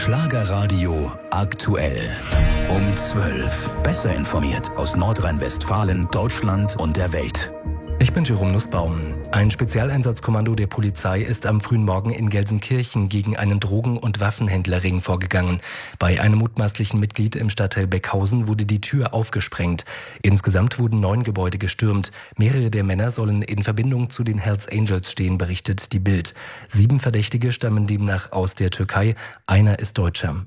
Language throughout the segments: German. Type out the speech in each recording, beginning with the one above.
Schlagerradio aktuell. Um 12. Besser informiert aus Nordrhein-Westfalen, Deutschland und der Welt. Ich bin Jerome Nussbaum. Ein Spezialeinsatzkommando der Polizei ist am frühen Morgen in Gelsenkirchen gegen einen Drogen- und Waffenhändlerring vorgegangen. Bei einem mutmaßlichen Mitglied im Stadtteil Beckhausen wurde die Tür aufgesprengt. Insgesamt wurden 9 Gebäude gestürmt. Mehrere der Männer sollen in Verbindung zu den Hells Angels stehen, berichtet die Bild. 7 Verdächtige stammen demnach aus der Türkei, einer ist Deutscher.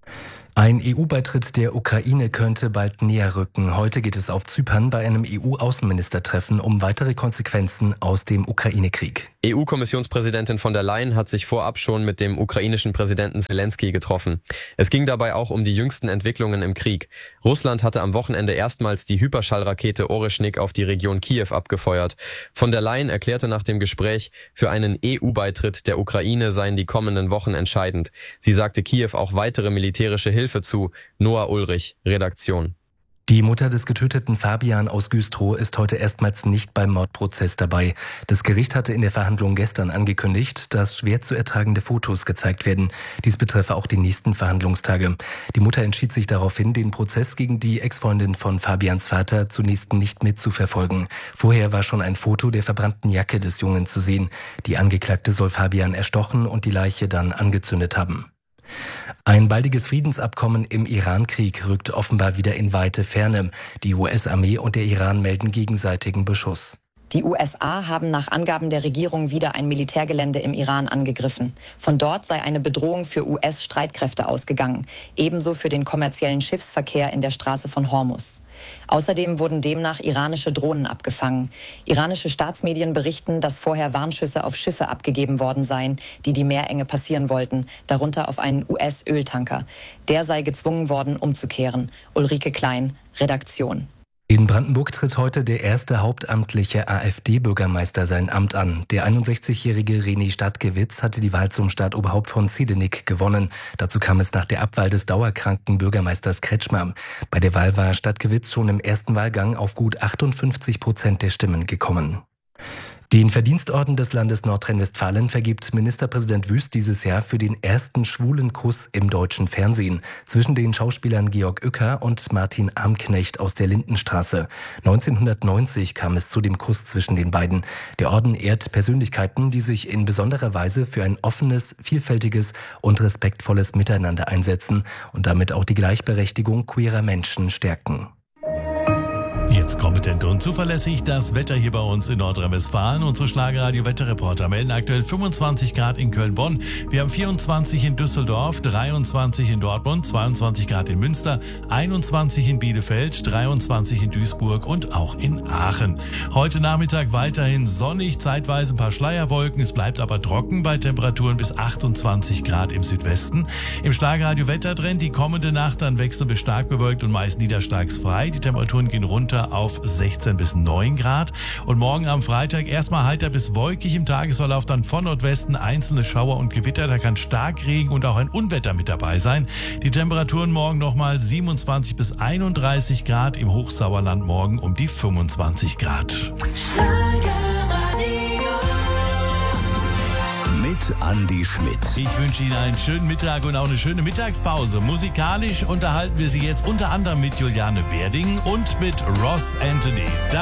Ein EU-Beitritt der Ukraine könnte bald näher rücken. Heute geht es auf Zypern bei einem EU-Außenministertreffen um weitere Konsequenzen aus dem Ukraine-Krieg. EU-Kommissionspräsidentin von der Leyen hat sich vorab schon mit dem ukrainischen Präsidenten Zelensky getroffen. Es ging dabei auch um die jüngsten Entwicklungen im Krieg. Russland hatte am Wochenende erstmals die Hyperschallrakete Oryshnik auf die Region Kiew abgefeuert. Von der Leyen erklärte nach dem Gespräch, für einen EU-Beitritt der Ukraine seien die kommenden Wochen entscheidend. Sie sagte Kiew auch weitere militärische Hilfe zu. Noah Ulrich, Redaktion. Die Mutter des getöteten Fabian aus Güstrow ist heute erstmals nicht beim Mordprozess dabei. Das Gericht hatte in der Verhandlung gestern angekündigt, dass schwer zu ertragende Fotos gezeigt werden. Dies betreffe auch die nächsten Verhandlungstage. Die Mutter entschied sich daraufhin, den Prozess gegen die Ex-Freundin von Fabians Vater zunächst nicht mitzuverfolgen. Vorher war schon ein Foto der verbrannten Jacke des Jungen zu sehen. Die Angeklagte soll Fabian erstochen und die Leiche dann angezündet haben. Ein baldiges Friedensabkommen im Iran-Krieg rückt offenbar wieder in weite Ferne. Die US-Armee und der Iran melden gegenseitigen Beschuss. Die USA haben nach Angaben der Regierung wieder ein Militärgelände im Iran angegriffen. Von dort sei eine Bedrohung für US-Streitkräfte ausgegangen, ebenso für den kommerziellen Schiffsverkehr in der Straße von Hormuz. Außerdem wurden demnach iranische Drohnen abgefangen. Iranische Staatsmedien berichten, dass vorher Warnschüsse auf Schiffe abgegeben worden seien, die die Meerenge passieren wollten, darunter auf einen US-Öltanker. Der sei gezwungen worden, umzukehren. Ulrike Klein, Redaktion. In Brandenburg tritt heute der erste hauptamtliche AfD-Bürgermeister sein Amt an. Der 61-jährige René Stadtgewitz hatte die Wahl zum Stadtoberhaupt von Ziedenik gewonnen. Dazu kam es nach der Abwahl des dauerkranken Bürgermeisters Kretschmer. Bei der Wahl war Stadtgewitz schon im ersten Wahlgang auf gut 58% der Stimmen gekommen. Den Verdienstorden des Landes Nordrhein-Westfalen vergibt Ministerpräsident Wüst dieses Jahr für den ersten schwulen Kuss im deutschen Fernsehen zwischen den Schauspielern Georg Uecker und Martin Armknecht aus der Lindenstraße. 1990 kam es zu dem Kuss zwischen den beiden. Der Orden ehrt Persönlichkeiten, die sich in besonderer Weise für ein offenes, vielfältiges und respektvolles Miteinander einsetzen und damit auch die Gleichberechtigung queerer Menschen stärken. Jetzt kompetent und zuverlässig das Wetter hier bei uns in Nordrhein-Westfalen. Unsere Schlagerradio-Wetterreporter melden aktuell 25 Grad in Köln-Bonn. Wir haben 24 in Düsseldorf, 23 in Dortmund, 22 Grad in Münster, 21 in Bielefeld, 23 in Duisburg und auch in Aachen. Heute Nachmittag weiterhin sonnig, zeitweise ein paar Schleierwolken. Es bleibt aber trocken bei Temperaturen bis 28 Grad im Südwesten. Im Schlagerradio-Wettertrend die kommende Nacht dann wechselnd bis stark bewölkt und meist niederschlagsfrei. Die Temperaturen gehen runter auf 16 bis 9 Grad. Und morgen am Freitag erstmal heiter bis wolkig im Tagesverlauf, dann von Nordwesten einzelne Schauer und Gewitter. Da kann Starkregen und auch ein Unwetter mit dabei sein. Die Temperaturen morgen nochmal 27 bis 31 Grad. Im Hochsauerland morgen um die 25 Grad. Mit Andi Schmidt. Ich wünsche Ihnen einen schönen Mittag und auch eine schöne Mittagspause. Musikalisch unterhalten wir Sie jetzt unter anderem mit Juliane Werding und mit Ross Anthony.